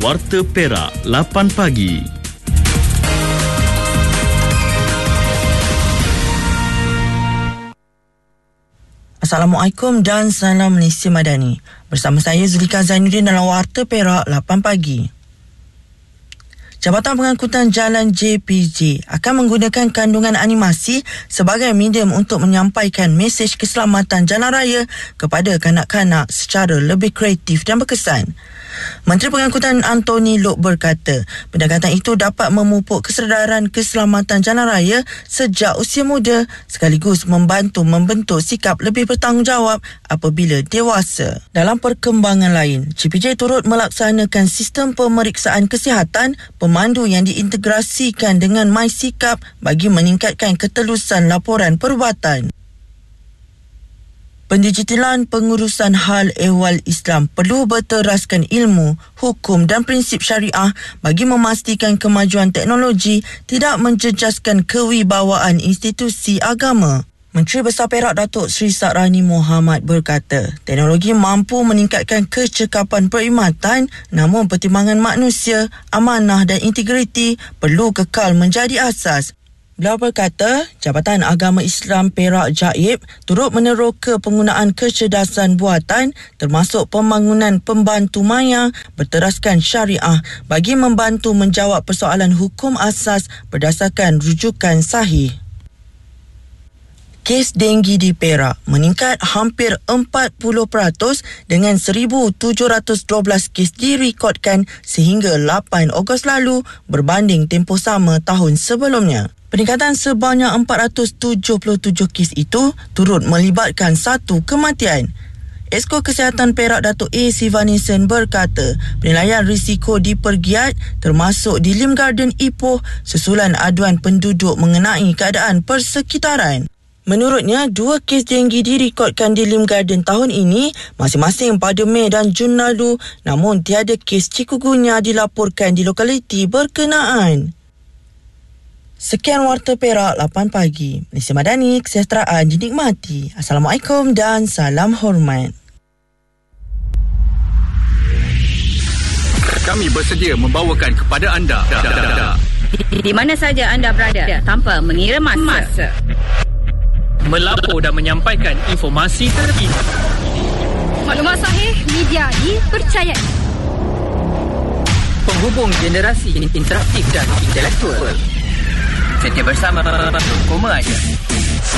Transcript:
Warta Perak 8 pagi. Assalamualaikum dan salam Malaysia Madani. Bersama saya Zulika Zainuddin dalam Warta Perak 8 pagi. Jabatan Pengangkutan Jalan JPJ akan menggunakan kandungan animasi sebagai medium untuk menyampaikan mesej keselamatan jalan raya kepada kanak-kanak secara lebih kreatif dan berkesan. Menteri Pengangkutan Anthony Loke berkata, pendekatan itu dapat memupuk kesedaran keselamatan jalan raya sejak usia muda sekaligus membantu membentuk sikap lebih bertanggungjawab apabila dewasa. Dalam perkembangan lain, JPJ turut melaksanakan sistem pemeriksaan kesihatan pemandu yang diintegrasikan dengan MySikap bagi meningkatkan ketelusan laporan perubatan. Pendigitalan pengurusan hal ehwal Islam perlu berteraskan ilmu, hukum dan prinsip syariah bagi memastikan kemajuan teknologi tidak menjejaskan kewibawaan institusi agama. Menteri Besar Perak Datuk Seri Sakrani Mohamad berkata, teknologi mampu meningkatkan kecekapan perkhidmatan, namun pertimbangan manusia, amanah dan integriti perlu kekal menjadi asas. Beliau berkata, Jabatan Agama Islam Perak Jaib turut meneroka penggunaan kecerdasan buatan termasuk pembangunan pembantu maya berteraskan syariah bagi membantu menjawab persoalan hukum asas berdasarkan rujukan sahih. Kes denggi di Perak meningkat hampir 40% dengan 1,712 kes direkodkan sehingga 8 Ogos lalu berbanding tempoh sama tahun sebelumnya. Peningkatan sebanyak 477 kes itu turut melibatkan 1 kematian. Esko Kesihatan Perak Datuk A. Sivanison berkata, penilaian risiko dipergiat termasuk di Lim Garden Ipoh susulan aduan penduduk mengenai keadaan persekitaran. Menurutnya, 2 kes denggi direkodkan di Lim Garden tahun ini masing-masing pada Mei dan Jun lalu, namun tiada kes chikungunya dilaporkan di lokaliti berkenaan. Sekian Warta Perak 8 pagi. Malaysia Madani, kesejahteraan dinikmati. Assalamualaikum dan salam hormat. Kami bersedia membawakan kepada anda di mana saja anda berada tanpa mengira masa. Melapor dan menyampaikan informasi terkini. Maklumat sahih, media dipercayai. Penghubung generasi interaktif dan intelektual. Setia bersama, koma aja.